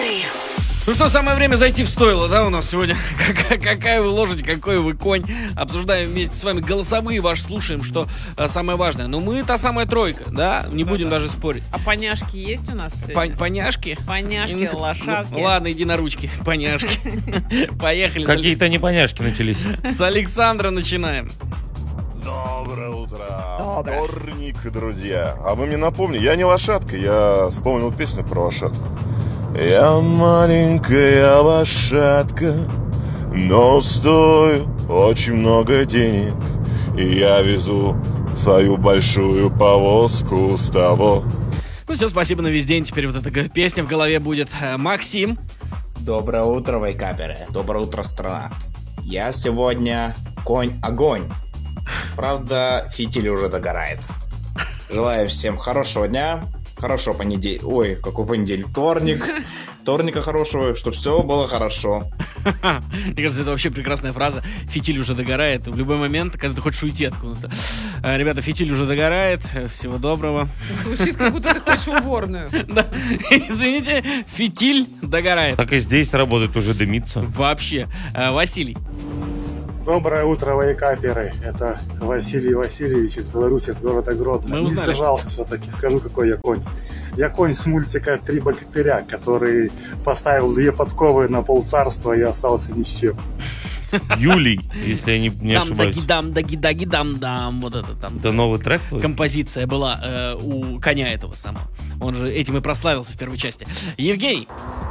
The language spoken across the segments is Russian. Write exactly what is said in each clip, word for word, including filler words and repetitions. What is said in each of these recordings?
Вейкаперы. Ну что, самое время зайти в стойло, да, у нас сегодня. Какая, какая вы лошадь, какой вы конь. Обсуждаем вместе с вами голосовые ваши, слушаем, что а, самое важное. Ну мы та самая тройка, да, не да, будем да. даже спорить. А поняшки есть у нас сегодня? Поняшки? Поняшки, лошадки. Ну, ладно, иди на ручки, поняшки. Поехали. Какие-то не поняшки начались. С Александра начинаем. Доброе утро. Доброе. Вторник, друзья. А вы мне напомните, я не лошадка, я вспомнил песню про лошадку. Я маленькая лошадка, но стою очень много денег. И я везу свою большую повозку с того. Ну все, спасибо на весь день. Теперь вот эта песня в голове будет. Максим. Доброе утро, вейкаперы. Доброе утро, страна. Я сегодня конь-огонь. Правда, фитиль уже догорает. Желаю всем хорошего дня. Хорошего понедельника. Ой, какой понедельник? Вторник. Вторника хорошего, чтобы все было хорошо. Мне кажется, это вообще прекрасная фраза. Фитиль уже догорает. В любой момент, когда ты хочешь уйти откуда-то. Ребята, фитиль уже догорает. Всего доброго. Звучит, как будто ты хочешь в уборную. Да. Извините, фитиль догорает. Так и здесь работает, уже дымится. Вообще. Василий. Доброе утро, вейкаперы. Это Василий Васильевич из Беларуси, из города Гродно. Мы узнали. Не сажался все-таки, скажу, какой я конь. Я конь с мультика «Три богатыря», который поставил две подковы на полцарства и остался ни с чем. Юлий, если я не, не дам, ошибаюсь. Даги, дам, даги, даги, дам, дам. Вот это там. Это новый трек твой? Композиция была э, у коня этого самого. Он же этим и прославился в первой части. Евгений.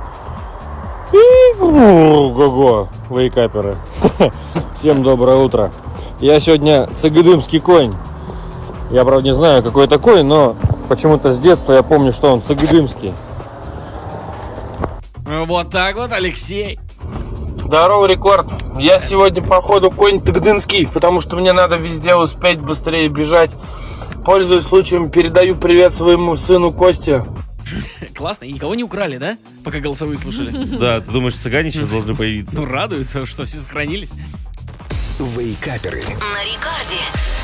Ого, вейкаперы. Всем доброе утро. Я сегодня цыгыдымский конь. Я, правда, не знаю, какой это конь, но почему-то с детства я помню, что он цыгыдымский. Вот так вот, Алексей. Здорово, Рекорд. Я сегодня, походу, конь тыгдынский, потому что мне надо везде успеть быстрее бежать. Пользуясь случаем, передаю привет своему сыну Косте. Классно, и никого не украли, да? Пока голосовые слушали. Да, ты думаешь, цыгане сейчас должны появиться? Ну, радуются, что все сохранились. Вейкаперы. На рекорде.